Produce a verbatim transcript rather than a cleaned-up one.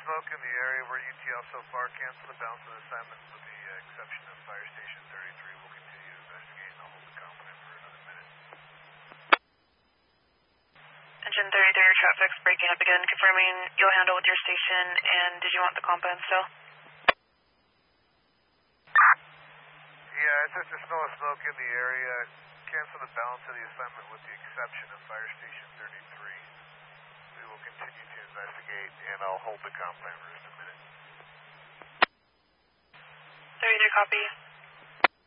smoke in the area where U T L so far. Cancel the balance of the assignment with the uh, exception of Fire Station thirty-three. We'll continue to investigate and I'll hold the complaint for another minute. Engine thirty-three, traffic's breaking up again, confirming you'll handle with your station, and did you want the compound still? Yeah, it's just a smell of smoke in the area. Cancel the balance of the assignment with the exception of Fire Station thirty-three. We will continue to investigate and I'll hold the complaint for just a minute. thirty-three, copy.